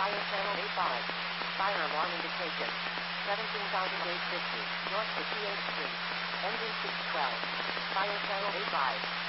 Fire channel 85. Fire alarm indication. 17,850. North to PH Street. Engine 612. Fire channel 85.